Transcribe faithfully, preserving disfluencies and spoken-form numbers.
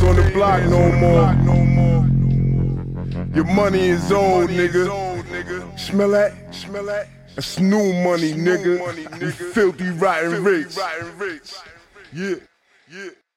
niggas on the block no more. Your money is old, nigga. Smell that? Smell that? That's new money, nigga. You filthy rotten rich. Yeah, yeah.